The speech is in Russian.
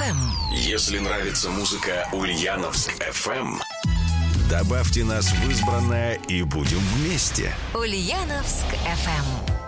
FM. Если нравится музыка Ульяновск FM, добавьте нас в избранное и будем вместе. Ульяновск FM.